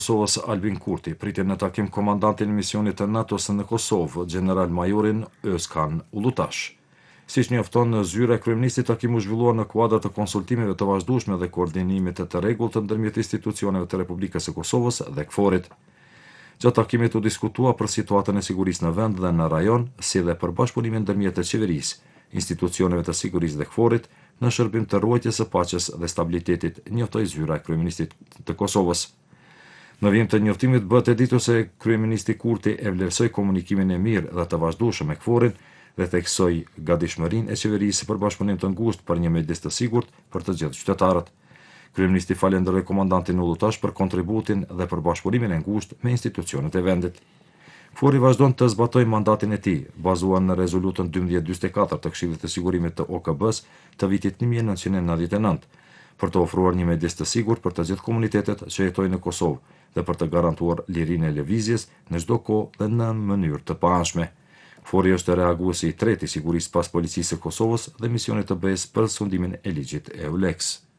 Kosovës Albin Kurti pritet në takim komandantin e misionit të NATO-s në Kosovë, general-majorin Özkan Ulutash. Siç njofton zyra e kryeministit, takimu u zhvilluar në kuadër të konsultimeve të vazhdueshme dhe koordinimit të rregullt ndërmjet institucioneve të Republikës së Kosovës dhe KFOR-it. Gjatë takimit u diskutua për situatën e sigurisë në vend dhe në rajon, si dhe për bashkëpunimin ndërmjet të qeverisë, institucioneve të sigurisë dhe KFOR-it në shërbim të ruajtjes së paqes dhe stabilitetit, njoftoi zyra e kryeministit të Kosovës. Në vijim të njoftimit bëhet e ditur se kryeministi Kurti e vlerësoi komunikimin e mirë dhe të vazhdueshëm me KFOR-in dhe theksoi gatishmërinë e qeverisë për bashkëpunim të ngushtë për një mjedis të sigurt për të gjithë qytetarët. Kryeministi falenderoi komandantin Ulutash për kontributin dhe për bashkëpunimin e ngushtë me institucionet e vendit. KFOR-i vazhdon të zbatojë mandatin e tij, bazuar në rezolutën 1244 të Këshillit të Sigurimit të OKB-s të vitit 1999, për të ofruar një mjedis të sigurt për të gjithë komunitetet që jetojnë në Kosovë dhe për të garantuar lirinë e lëvizjes në çdo kohë dhe në mënyrë të paanshme. KFOR-i është reaguesi i tretë i sigurisë pas policisë së Kosovës dhe misionit të BE-s për sundimin e ligjit EULEX.